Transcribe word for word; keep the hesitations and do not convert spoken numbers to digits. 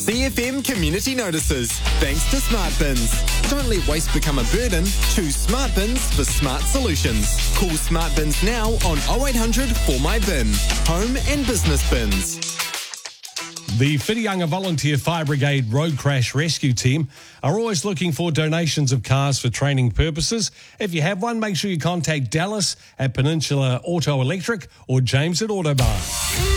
C F M Community Notices, thanks to Smart Bins. Don't let waste become a burden. Choose Smart Bins for smart solutions. Call Smart Bins now on oh eight hundred four my bin. Home and business bins. The Whitianga Volunteer Fire Brigade Road Crash Rescue Team are always looking for donations of cars for training purposes. If you have one, make sure you contact Dallas at Peninsula Auto Electric or James at Autobar.